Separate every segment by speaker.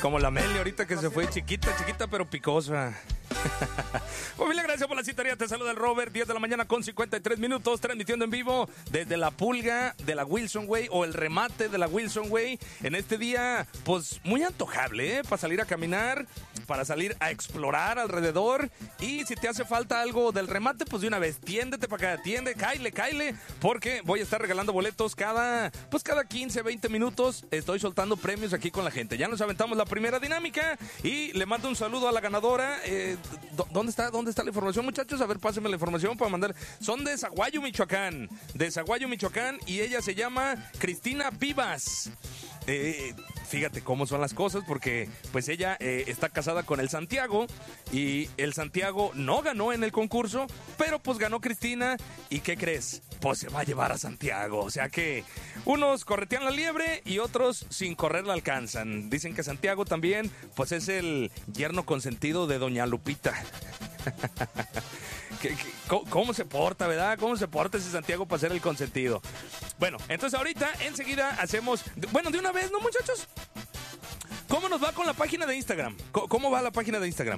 Speaker 1: Como la Meli ahorita que se fue chiquita pero picosa. Familia, gracias por la citaría. Te saluda el Robert, 10 de la mañana con 53 minutos, transmitiendo en vivo desde la pulga de la Wilson Way o el remate de la Wilson Way. En este día, pues muy antojable, para salir a caminar, para salir a explorar alrededor. Y si te hace falta algo del remate, pues de una vez, tiéndete para acá, cáile, porque voy a estar regalando boletos cada 15, 20 minutos. Estoy soltando premios aquí con la gente. Ya nos aventamos la primera dinámica y le mando un saludo a la ganadora. ¿Dónde está la información, muchachos? A ver, pásenme la información para mandar. Son de Zaguayo, Michoacán. Y ella se llama Cristina Vivas. Fíjate cómo son las cosas, porque pues ella está casada con el Santiago y el Santiago no ganó en el concurso, pero pues ganó Cristina. ¿Y qué crees? Pues se va a llevar a Santiago. O sea que unos corretean la liebre y otros sin correr la alcanzan. Dicen que Santiago también pues es el yerno consentido de doña Lupita. ¿Cómo se porta, verdad? ¿Cómo se porta ese Santiago para ser el consentido? Bueno, entonces ahorita, enseguida hacemos... Bueno, de una vez, ¿no, muchachos? ¿Cómo nos va con la página de Instagram? ¿Cómo va la página de Instagram?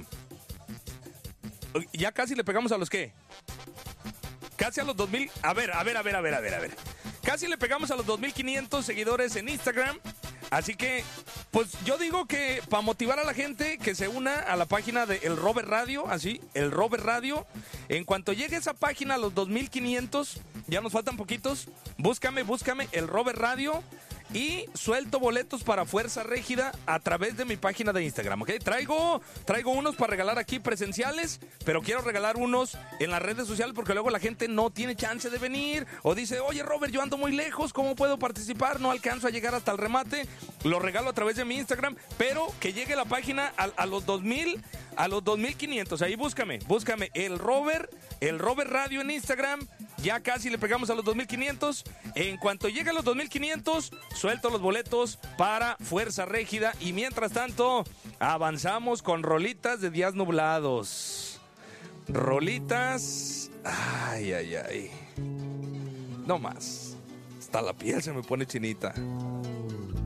Speaker 1: Ya casi le pegamos a los ¿qué? Casi a los 2000... A ver. Casi le pegamos a los 2500 seguidores en Instagram. Así que, pues yo digo que para motivar a la gente que se una a la página de El Robert Radio, así, El Robert Radio. En cuanto llegue esa página a los 2500, ya nos faltan poquitos, búscame, El Robert Radio. Y suelto boletos para Fuerza Régida a través de mi página de Instagram, ¿ok? Traigo unos para regalar aquí presenciales, pero quiero regalar unos en las redes sociales porque luego la gente no tiene chance de venir o dice, oye Robert, yo ando muy lejos, ¿cómo puedo participar? No alcanzo a llegar hasta el remate. Lo regalo a través de mi Instagram, pero que llegue la página a los 2000, a los 2500. Ahí búscame, el Robert Radio en Instagram. Ya casi le pegamos a los 2500. En cuanto llegue a los 2500, suelto los boletos para Fuerza Régida. Y mientras tanto, avanzamos con rolitas de días nublados. Rolitas. Ay. No más. Hasta la piel se me pone chinita.